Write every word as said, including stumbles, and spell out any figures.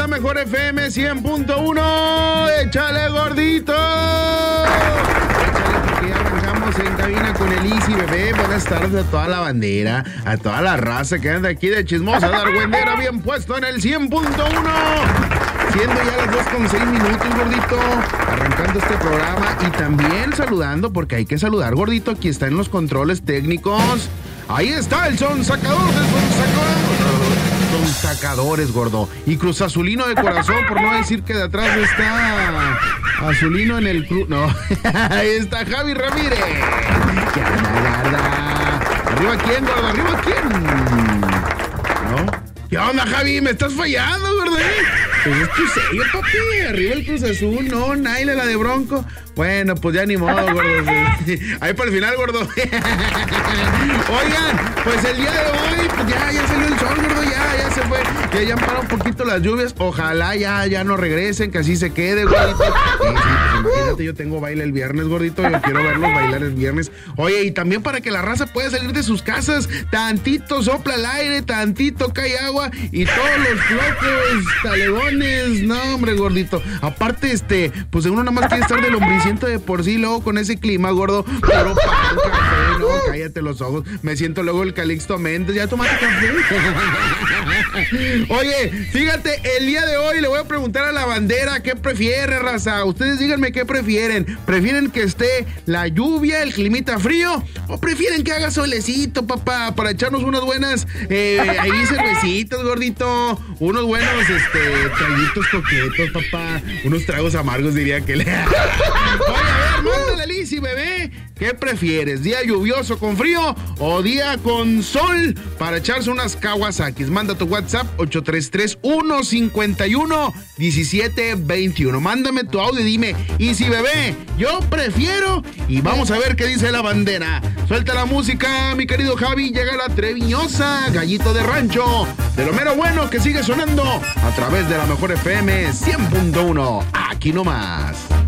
la mejor F M cien punto uno. ¡Échale, gordito! Échale, porque ya arrancamos en cabina con el Easy, bebé. Buenas tardes a toda la bandera, a toda la raza que anda aquí de chismosa, de argüendera, bien puesto en el cien punto uno. Siendo ya las dos con seis minutos, gordito, arrancando este programa y también saludando, porque hay que saludar, gordito, aquí está en los controles técnicos. Ahí está el sonsacador de sonsacador. Sonsacadores, gordo. Y Cruz Azulino de corazón, por no decir que de atrás está Azulino en el cruz. No, ahí está Javi Ramírez. ¿Qué onda, gorda? ¿Arriba quién, gordo? ¿Arriba quién? ¿No? ¿Qué onda, Javi? ¿Me estás fallando, gordo? Pues es tu sello, papi. Arriba el Cruz Azul, no, Naila, la de Bronco. Bueno, pues ya ni modo, gordo. Ahí para el final, gordo. Oigan, pues el día de hoy, pues ya, ya salió el sol, gordo, ya, ya se fue. Ya, ya han parado un poquito las lluvias. Ojalá ya, ya no regresen, que así se quede, gordito. Sí, sí, pues imagínate, yo tengo baile el viernes, gordito. Yo quiero verlos bailar el viernes. Oye, y también para que la raza pueda salir de sus casas, tantito sopla el aire, tantito cae agua y todos los flocos, talegones. No, hombre, gordito. Aparte, este, pues uno nada más quiere estar del hombriciento de por sí, luego con ese clima, gordo. Pero pan, café, no, cállate los ojos. Me siento luego el Calixto Méndez. ¿Ya tomaste café? Oye, fíjate, el día de hoy le voy a preguntar a la bandera qué prefiere, raza. Ustedes díganme qué prefieren. ¿Prefieren que esté la lluvia, el climita frío? ¿O prefieren que haga solecito, papá? Para echarnos unas buenas, eh, ahí cervecitas, gordito. Unos buenos, este, traguitos coquetos, papá. Unos tragos amargos, diría que le... Oye, a ver, mándale, Lizzy, bebé. ¿Qué prefieres? ¿Día lluvioso con frío o día con sol para echarse unas Kawasaki's? Manda tu WhatsApp ocho tres tres, uno cinco uno, uno siete dos uno. Mándame tu audio y dime, y si bebé, yo prefiero. Y vamos a ver qué dice la bandera. Suelta la música, mi querido Javi. Llega la treviñosa, gallito de rancho, de lo mero bueno que sigue sonando a través de la mejor F M cien punto uno. Aquí nomás.